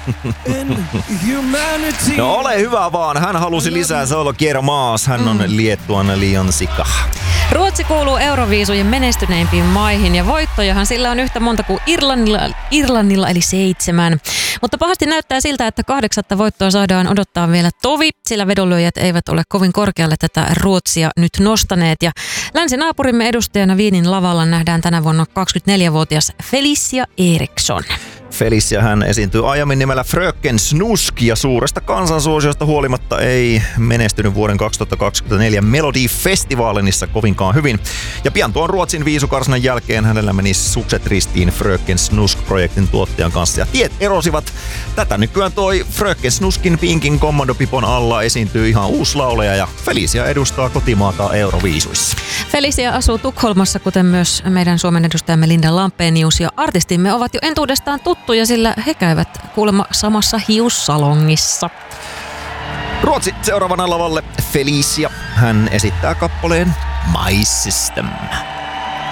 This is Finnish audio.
No ole hyvä vaan. Hän halusi lisää solo Quiero Más. Hän on Liettuan Lionsika. Ruotsi kuuluu Euroviisujen menestyneimpiin maihin ja voittojahan sillä on yhtä monta kuin Irlannilla eli 7. Mutta pahasti näyttää siltä, että 8. voittoa saadaan odottaa vielä tovi, sillä vedonlyöjät eivät ole kovin korkealle tätä Ruotsia nyt nostaneet. Ja länsinaapurimme edustajana Wienin lavalla nähdään tänä vuonna 24-vuotias Felicia Eriksson. Felicia hän esiintyy aiemmin nimellä Fröken Snusk ja suuresta kansansuosiosta huolimatta ei menestynyt vuoden 2024 Melodifestivaalinissa kovinkaan hyvin. Ja pian tuon Ruotsin viisukarsinan jälkeen hänellä meni sukset ristiin Fröken Snusk-projektin tuottajan kanssa ja tiet erosivat. Tätä nykyään toi Fröken Snuskin Pinkin kommandopipon alla esiintyy ihan uusi lauleja ja Felicia edustaa kotimaata Euroviisuissa. Felicia asuu Tukholmassa, kuten myös meidän Suomen edustajamme Linda Lampenius ja artistimme ovat jo entuudestaan tuttuja, sillä he käyvät kuulemma samassa hiussalongissa. Ruotsi seuraavana lavalle Felicia. Hän esittää kappaleen My System.